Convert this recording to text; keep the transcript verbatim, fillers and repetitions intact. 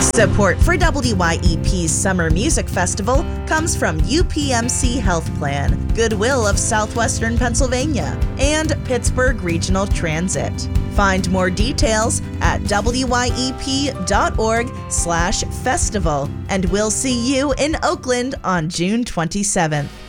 Support for W Y E P's Summer Music Festival comes from U P M C Health Plan, Goodwill of Southwestern Pennsylvania, and Pittsburgh Regional Transit. Find more details at W Y E P dot org slash festival, and we'll see you in Oakland on June twenty-seventh.